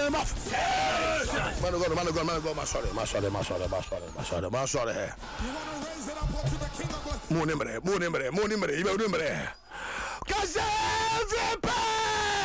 name of Jesus. Man of God, sorry. Money. Cause everybody